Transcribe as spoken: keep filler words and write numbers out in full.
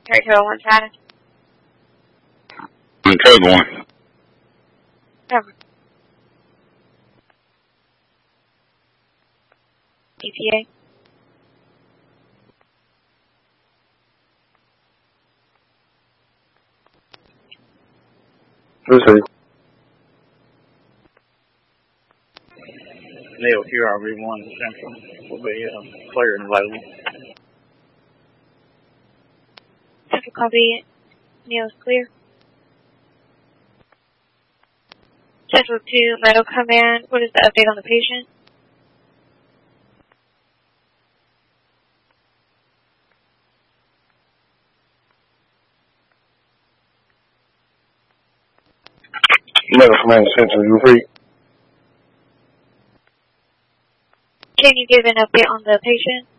Three two one status. On code one. Over. E T A. Proceed. Neil, Q R V one Central will be uh, clear and available. Central copy. Neil's clear. Central two, Meadow Command. What is the update on the patient? Meadow Command Central, you repeat? Can you give an update on the patient?